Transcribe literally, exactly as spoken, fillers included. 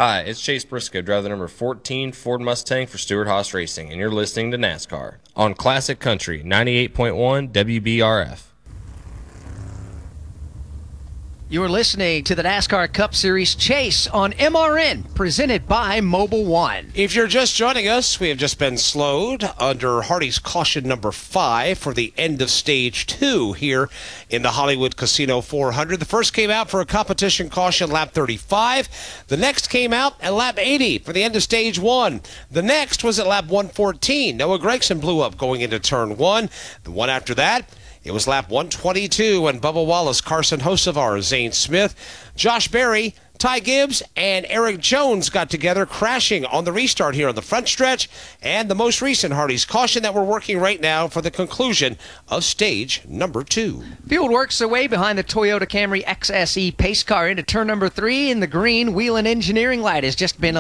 Hi, it's Chase Briscoe, driver number fourteen Ford Mustang for Stewart Haas Racing, and you're listening to NASCAR on Classic Country ninety-eight point one W B R F. You're listening to the NASCAR Cup Series Chase on M R N, presented by Mobil one. If you're just joining us, we have just been slowed under Hardy's caution number five for the end of stage two here in the Hollywood Casino four hundred. The first came out for a competition caution lap thirty-five. The next came out at lap eighty for the end of stage one. The next was at lap one fourteen. Noah Gragson blew up going into turn one. The one after that, it was lap one twenty-two, and Bubba Wallace, Carson Hocevar, Zane Smith, Josh Berry, Ty Gibbs, and Eric Jones got together, crashing on the restart here on the front stretch, and the most recent Hardy's caution that we're working right now for the conclusion of stage number two. Field works away behind the Toyota Camry X S E pace car into turn number three, in the green. Whelen Engineering light has just been